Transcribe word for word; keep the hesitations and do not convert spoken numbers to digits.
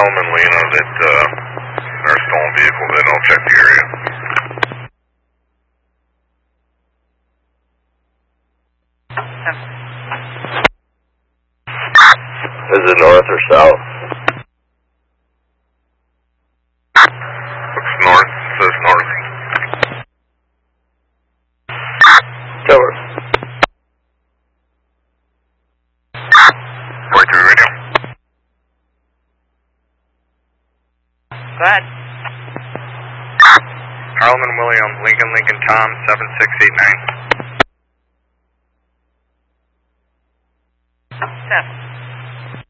Harleman Lena that uh, our stolen vehicle, then I'll check the area. Is it north or south? Looks north, says north. Cover. forty-three radio. Go ahead. Harleman William, Lincoln, Lincoln, Tom, seven six eight nine. Steph.